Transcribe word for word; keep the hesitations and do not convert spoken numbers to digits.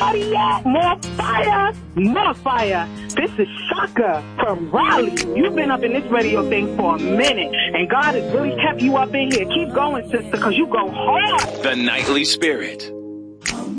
party yet? More fire, more fire. This is Shaka from Raleigh. You've been up in this radio thing for a minute, and God has really kept you up in here. Keep going, sister, because you go hard. The Nightly Spirit.